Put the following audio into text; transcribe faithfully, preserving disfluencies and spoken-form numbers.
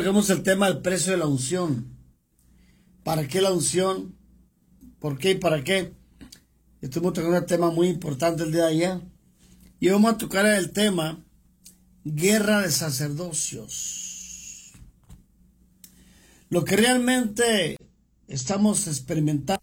Tocamos el tema del precio de la unción. ¿Para qué la unción? ¿Por qué y para qué? Estuvimos tocando un tema muy importante el día de ayer. Y vamos a tocar el tema guerra de sacerdocios. Lo que realmente estamos experimentando